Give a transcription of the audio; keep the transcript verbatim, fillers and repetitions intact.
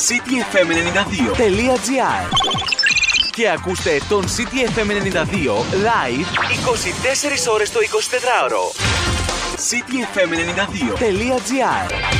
σίτι εφ εμ ενενήντα δύο τελεία τζι άρ και ακούστε τον City εφ εμ ενενήντα δύο live είκοσι τέσσερις ώρες το εικοσιτετράωρο. σίτι εφ εμ ενενήντα δύο τελεία τζι άρ